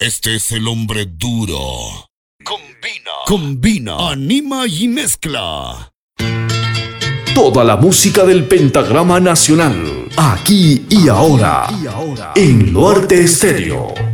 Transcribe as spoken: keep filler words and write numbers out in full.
Este es el hombre duro. Combina, combina, anima y mezcla. Toda la música del pentagrama nacional, aquí y ahora, en Luarte Estéreo.